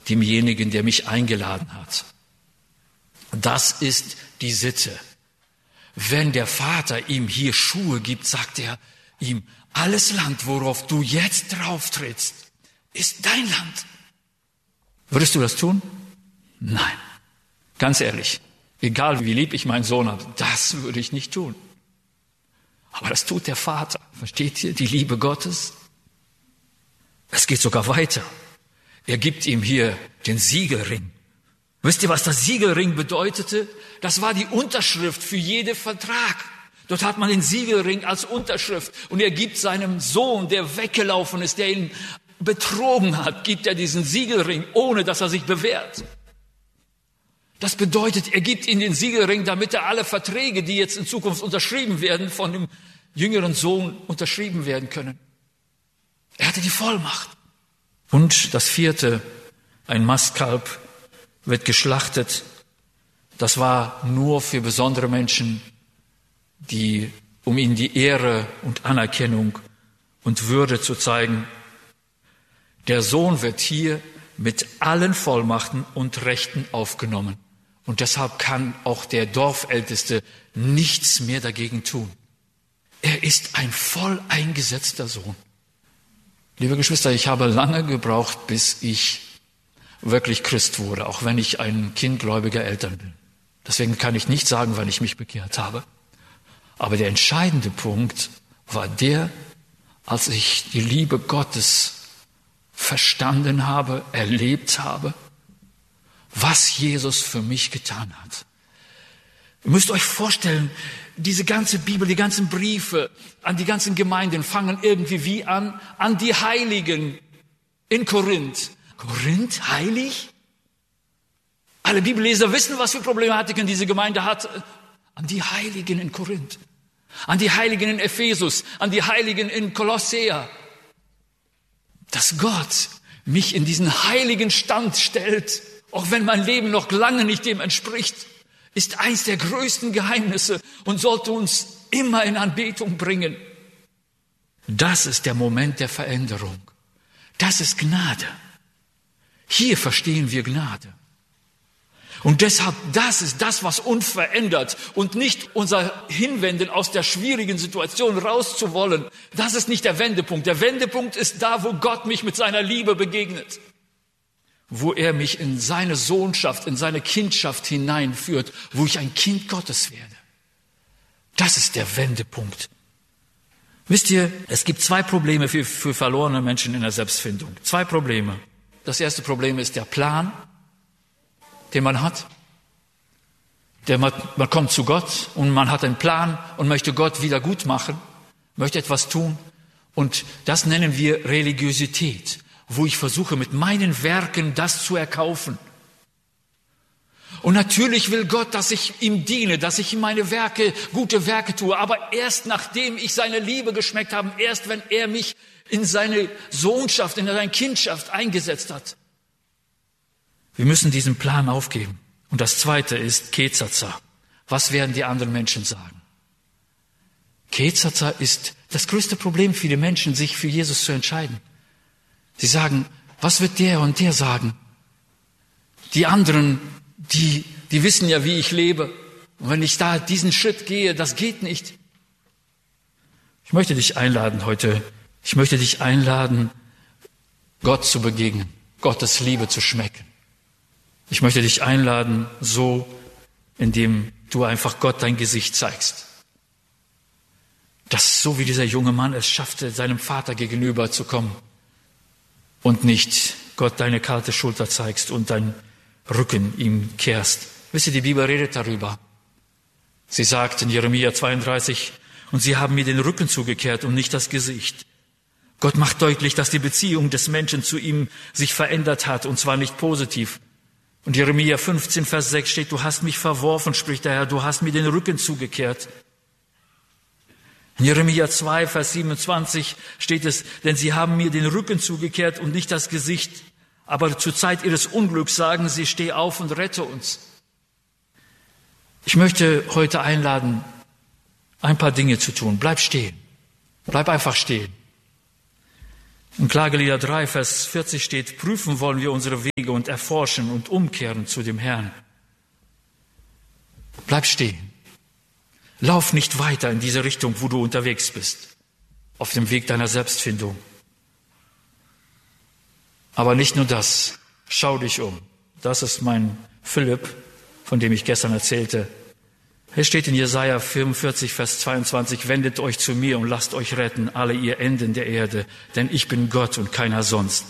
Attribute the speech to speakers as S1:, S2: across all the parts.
S1: demjenigen, der mich eingeladen hat. Das ist die Sitte. Wenn der Vater ihm hier Schuhe gibt, sagt er ihm, alles Land, worauf du jetzt drauf trittst, ist dein Land. Würdest du das tun? Nein. Ganz ehrlich, egal wie lieb ich meinen Sohn habe, das würde ich nicht tun. Aber das tut der Vater. Versteht ihr die Liebe Gottes? Es geht sogar weiter. Er gibt ihm hier den Siegelring. Wisst ihr, was das Siegelring bedeutete? Das war die Unterschrift für jeden Vertrag. Dort hat man den Siegelring als Unterschrift. Und er gibt seinem Sohn, der weggelaufen ist, der ihn betrogen hat, gibt er diesen Siegelring, ohne dass er sich bewährt. Das bedeutet, er gibt ihm den Siegelring, damit er alle Verträge, die jetzt in Zukunft unterschrieben werden, von dem jüngeren Sohn unterschrieben werden können. Er hatte die Vollmacht. Und das vierte, ein Mastkalb wird geschlachtet. Das war nur für besondere Menschen, um ihnen die Ehre und Anerkennung und Würde zu zeigen. Der Sohn wird hier mit allen Vollmachten und Rechten aufgenommen. Und deshalb kann auch der Dorfälteste nichts mehr dagegen tun. Er ist ein voll eingesetzter Sohn. Liebe Geschwister, ich habe lange gebraucht, bis ich wirklich Christ wurde, auch wenn ich ein Kind gläubiger Eltern bin. Deswegen kann ich nicht sagen, wann ich mich bekehrt habe. Aber der entscheidende Punkt war der, als ich die Liebe Gottes verstanden habe, erlebt habe, was Jesus für mich getan hat. Ihr müsst euch vorstellen, diese ganze Bibel, die ganzen Briefe an die ganzen Gemeinden fangen irgendwie wie an die Heiligen in Korinth. Korinth, heilig? Alle Bibelleser wissen, was für Problematiken diese Gemeinde hat. An die Heiligen in Korinth, an die Heiligen in Ephesus, an die Heiligen in Kolossea. Dass Gott mich in diesen heiligen Stand stellt, auch wenn mein Leben noch lange nicht dem entspricht, ist eins der größten Geheimnisse und sollte uns immer in Anbetung bringen. Das ist der Moment der Veränderung. Das ist Gnade. Hier verstehen wir Gnade. Und deshalb, das ist das, was unverändert und nicht unser Hinwenden aus der schwierigen Situation rauszuwollen. Das ist nicht der Wendepunkt. Der Wendepunkt ist da, wo Gott mich mit seiner Liebe begegnet. Wo er mich in seine Sohnschaft, in seine Kindschaft hineinführt, wo ich ein Kind Gottes werde. Das ist der Wendepunkt. Wisst ihr, es gibt zwei Probleme für verlorene Menschen in der Selbstfindung. Zwei Probleme. Das erste Problem ist der Plan, den man hat. Man kommt zu Gott und man hat einen Plan und möchte Gott wieder gut machen, möchte etwas tun. Und das nennen wir Religiosität, wo ich versuche, mit meinen Werken das zu erkaufen. Und natürlich will Gott, dass ich ihm diene, dass ich ihm meine Werke, gute Werke tue. Aber erst nachdem ich seine Liebe geschmeckt habe, erst wenn er mich in seine Sohnschaft, in seine Kindschaft eingesetzt hat. Wir müssen diesen Plan aufgeben. Und das zweite ist Kezaza. Was werden die anderen Menschen sagen? Kezaza ist das größte Problem für die Menschen, sich für Jesus zu entscheiden. Sie sagen, was wird der und der sagen? Die anderen, die wissen ja, wie ich lebe. Und wenn ich da diesen Schritt gehe, das geht nicht. Ich möchte dich einladen heute. Ich möchte dich einladen, Gott zu begegnen, Gottes Liebe zu schmecken. Ich möchte dich einladen, so, indem du einfach Gott dein Gesicht zeigst. Das so wie dieser junge Mann es schaffte, seinem Vater gegenüber zu kommen und nicht Gott deine kalte Schulter zeigst und deinen Rücken ihm kehrst. Wisst ihr, die Bibel redet darüber. Sie sagt in Jeremia 32, und sie haben mir den Rücken zugekehrt und nicht das Gesicht. Gott macht deutlich, dass die Beziehung des Menschen zu ihm sich verändert hat, und zwar nicht positiv. Und Jeremia 15, Vers 6 steht, du hast mich verworfen, spricht der Herr, du hast mir den Rücken zugekehrt. In Jeremia 2, Vers 27 steht es, denn sie haben mir den Rücken zugekehrt und nicht das Gesicht. Aber zur Zeit ihres Unglücks sagen sie, steh auf und rette uns. Ich möchte heute einladen, ein paar Dinge zu tun. Bleib stehen. Bleib einfach stehen. In Klagelieder 3, Vers 40 steht, prüfen wollen wir unsere Wege und erforschen und umkehren zu dem Herrn. Bleib stehen. Lauf nicht weiter in diese Richtung, wo du unterwegs bist, auf dem Weg deiner Selbstfindung. Aber nicht nur das, schau dich um. Das ist mein Philipp, von dem ich gestern erzählte. Hier steht in Jesaja 45, Vers 22, wendet euch zu mir und lasst euch retten, alle ihr Enden der Erde, denn ich bin Gott und keiner sonst.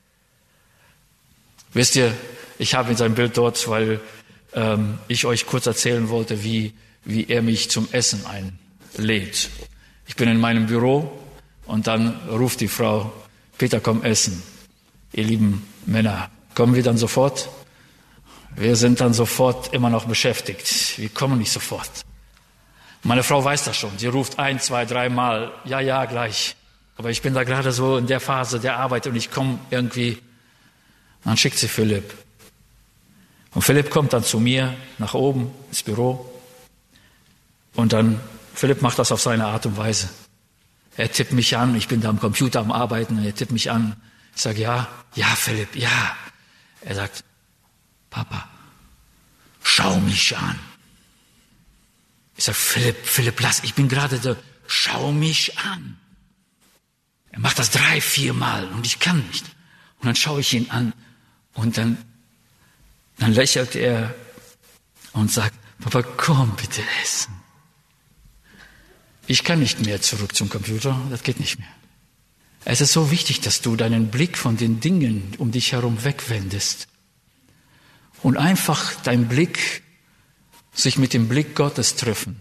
S1: Wisst ihr, ich habe sein Bild dort, weil ich euch kurz erzählen wollte, wie er mich zum Essen einlädt. Ich bin in meinem Büro und dann ruft die Frau, Peter, komm essen. Ihr lieben Männer, kommen wir dann sofort? Wir sind dann sofort immer noch beschäftigt. Wir kommen nicht sofort. Meine Frau weiß das schon. Sie ruft 1, 2, 3 Mal. Ja, gleich. Aber ich bin da gerade so in der Phase der Arbeit und ich komme irgendwie. Dann schickt sie Philipp. Und Philipp kommt dann zu mir nach oben ins Büro. Und dann, Philipp macht das auf seine Art und Weise. Er tippt mich an. Ich bin da am Computer am Arbeiten. Und er tippt mich an. Ich sage, ja, Philipp, ja. Er sagt, Papa, schau mich an. Ich sage, Philipp, lass, ich bin gerade da, schau mich an. Er macht das 3, 4 Mal und ich kann nicht. Und dann schaue ich ihn an und dann lächelt er und sagt, Papa, komm bitte essen. Ich kann nicht mehr zurück zum Computer, das geht nicht mehr. Es ist so wichtig, dass du deinen Blick von den Dingen um dich herum wegwendest. Und einfach dein Blick sich mit dem Blick Gottes treffen.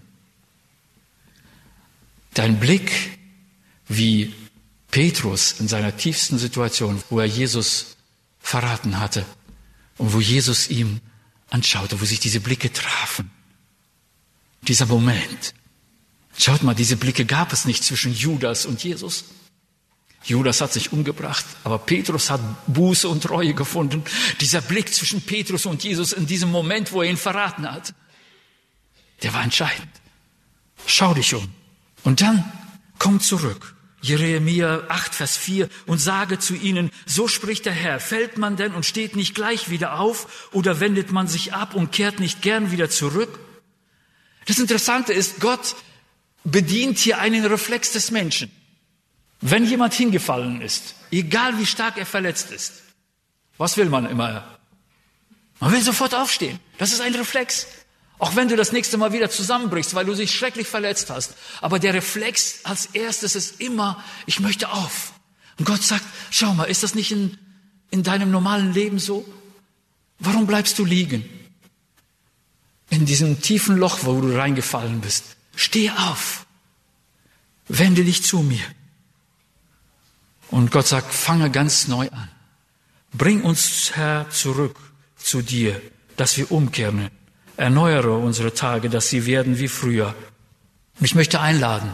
S1: Dein Blick wie Petrus in seiner tiefsten Situation, wo er Jesus verraten hatte und wo Jesus ihm anschaute, wo sich diese Blicke trafen. Dieser Moment. Schaut mal, diese Blicke gab es nicht zwischen Judas und Jesus. Judas hat sich umgebracht, aber Petrus hat Buße und Reue gefunden. Dieser Blick zwischen Petrus und Jesus in diesem Moment, wo er ihn verraten hat, der war entscheidend. Schau dich um. Und dann komm zurück. Jeremia 8, Vers 4 und sage zu ihnen, so spricht der Herr, fällt man denn und steht nicht gleich wieder auf oder wendet man sich ab und kehrt nicht gern wieder zurück? Das Interessante ist, Gott bedient hier einen Reflex des Menschen. Wenn jemand hingefallen ist, egal wie stark er verletzt ist, was will man immer? Man will sofort aufstehen. Das ist ein Reflex. Auch wenn du das nächste Mal wieder zusammenbrichst, weil du dich schrecklich verletzt hast. Aber der Reflex als erstes ist immer, ich möchte auf. Und Gott sagt, schau mal, ist das nicht in deinem normalen Leben so? Warum bleibst du liegen? In diesem tiefen Loch, wo du reingefallen bist. Steh auf. Wende dich zu mir. Und Gott sagt, fange ganz neu an. Bring uns, Herr, zurück zu dir, dass wir umkehren. Erneuere unsere Tage, dass sie werden wie früher. Und ich möchte einladen,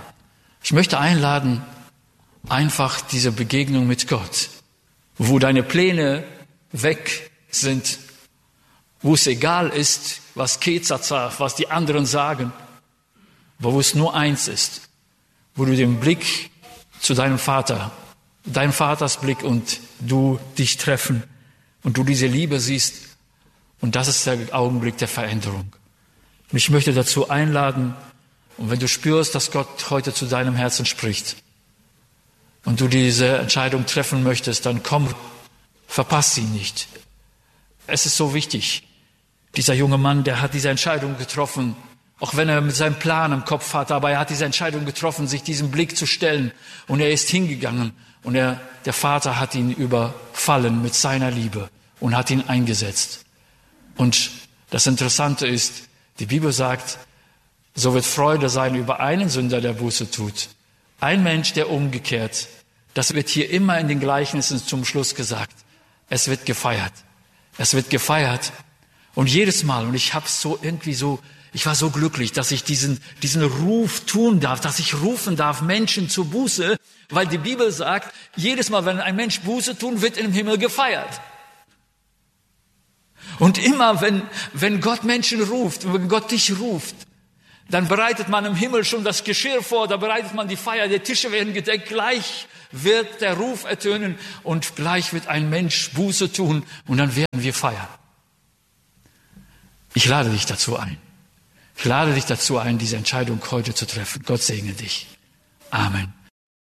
S1: einfach diese Begegnung mit Gott, wo deine Pläne weg sind, wo es egal ist, was Ketzat sagt, was die anderen sagen, aber wo es nur eins ist, wo du den Blick zu deinem Vater, dein Vaters Blick und du dich treffen und du diese Liebe siehst. Und das ist der Augenblick der Veränderung. Und ich möchte dazu einladen, und wenn du spürst, dass Gott heute zu deinem Herzen spricht und du diese Entscheidung treffen möchtest, dann komm, verpass sie nicht. Es ist so wichtig. Dieser junge Mann, der hat diese Entscheidung getroffen, auch wenn er mit seinem Plan im Kopf hatte, aber er hat diese Entscheidung getroffen, sich diesem Blick zu stellen. Und er ist hingegangen und der Vater hat ihn überfallen mit seiner Liebe und hat ihn eingesetzt. Und das Interessante ist, die Bibel sagt, so wird Freude sein über einen Sünder, der Buße tut. Ein Mensch, der umgekehrt. Das wird hier immer in den Gleichnissen zum Schluss gesagt. Es wird gefeiert. Es wird gefeiert. Und jedes Mal, und ich war so glücklich, dass ich diesen Ruf tun darf, dass ich rufen darf, Menschen zur Buße, weil die Bibel sagt, jedes Mal, wenn ein Mensch Buße tun, wird im Himmel gefeiert. Und immer, wenn Gott Menschen ruft, wenn Gott dich ruft, Dann bereitet man im Himmel schon das Geschirr vor, da bereitet man die Feier, die Tische werden gedeckt, gleich wird der Ruf ertönen und gleich wird ein Mensch Buße tun und dann werden wir feiern. Ich lade dich dazu ein. Ich lade dich dazu ein, diese Entscheidung heute zu treffen. Gott segne dich. Amen.